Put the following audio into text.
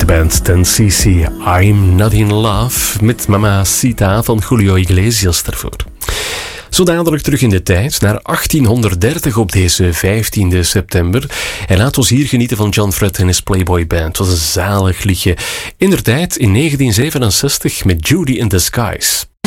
band 10cc, I'm Not In Love, met Mamacita van Julio Iglesias daarvoor. Zo dadelijk terug in de tijd, naar 1830 op deze 15 september. En laat ons hier genieten van John Fred en his Playboy Band. Het was een zalig liedje. Indertijd in 1967 met Judy in the Skies.